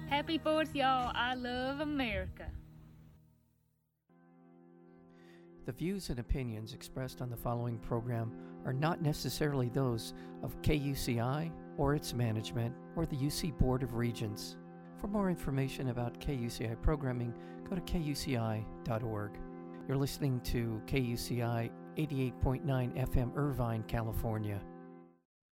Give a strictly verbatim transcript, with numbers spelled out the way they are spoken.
Happy fourth, y'all. I love America. The views and opinions expressed on the following program are not necessarily those of K U C I or its management or the U C Board of Regents. For more information about K U C I programming, go to K U C I dot org. You're listening to K U C I eighty-eight point nine F M Irvine, California.